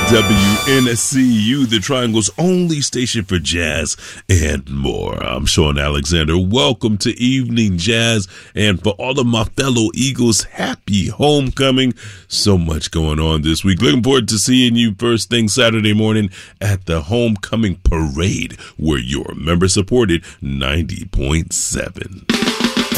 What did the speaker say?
WNCU, the Triangle's only station for jazz and more. I'm Sean Alexander. Welcome to Evening Jazz. And for all of my fellow Eagles, happy homecoming. So much going on this week. Looking forward to seeing you first thing Saturday morning at the homecoming parade, where you're member supported 90.7.